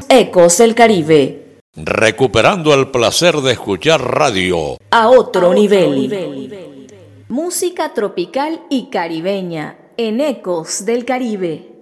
Ecos del Caribe. Recuperando el placer de escuchar radio. A otro nivel. Música tropical y caribeña en Ecos del Caribe.